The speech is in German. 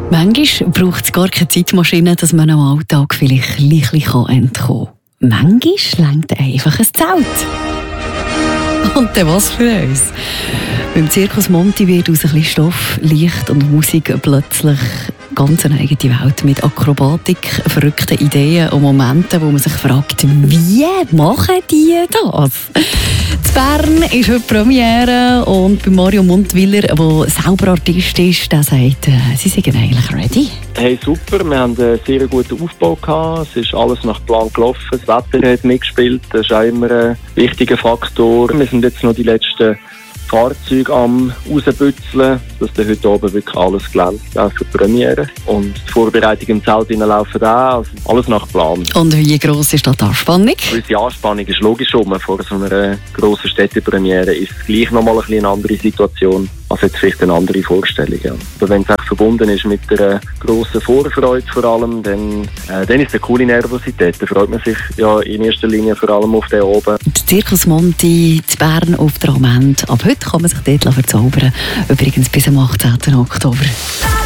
Manchmal braucht es gar keine Zeitmaschine, dass man am Alltag vielleicht ein bisschen entkommen kann. Manchmal reicht einfach ein Zelt. Und dann was für uns? Beim Circus Monti wird aus ein bisschen Stoff, Licht und Musik plötzlich ganz eine eigene Welt mit Akrobatik, verrückten Ideen und Momenten, wo man sich fragt, wie machen die das? In Bern ist heute Premiere und bei Mario Muntwiller, der selber Artist ist, der sagt, sie sind eigentlich ready. Hey, super, wir haben einen sehr guten Aufbau gehabt. Es ist alles nach Plan gelaufen. Das Wetter hat mitgespielt, das ist auch immer ein wichtiger Faktor. Wir sind jetzt noch die letzten Fahrzeuge am rausbützeln, dass dann heute oben wirklich alles glänzt, auch für die Premiere. Und die Vorbereitung im Zelt laufen auch, also alles nach Plan. Und wie gross ist die Anspannung? Unsere Anspannung ist logisch vor so einer grossen Städtepremiere ist es gleich nochmal eine andere Situation als jetzt vielleicht eine andere Vorstellung. Ja. Aber wenn es auch verbunden ist mit einer grossen Vorfreude vor allem, dann ist es eine coole Nervosität. Da freut man sich ja in erster Linie vor allem auf den oben. Der Circus Monti in Bern auf der Amend. Ab heute kann man sich dort verzaubern. Übrigens bis am 18. Oktober.